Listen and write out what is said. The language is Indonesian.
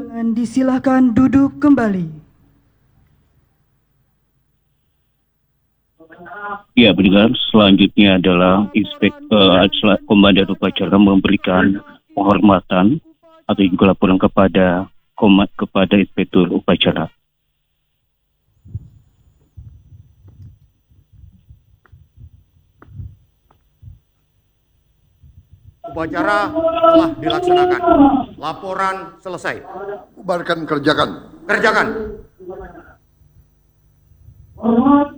Dengan disilahkan duduk kembali. Ya, pendengar, selanjutnya adalah Komandan Upacara memberikan penghormatan atau juga laporan kepada Inspektur Upacara. Upacara telah dilaksanakan. Laporan selesai. Bubarkan, kerjakan. Kerjakan. Hormat